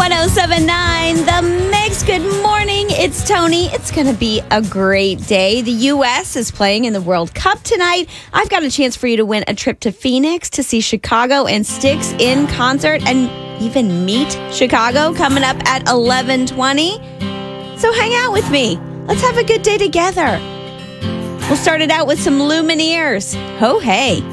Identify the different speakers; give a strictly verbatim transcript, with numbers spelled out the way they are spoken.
Speaker 1: ten seventy-nine, The Mix. Good morning. It's Tony. It's going to be a great day. The U S is playing in the World Cup tonight. I've got a chance for you to win a trip to Phoenix to see Chicago and Styx in concert and even meet Chicago coming up at eleven twenty. So hang out with me. Let's have a good day together. We'll start it out with some Lumineers. Ho hey.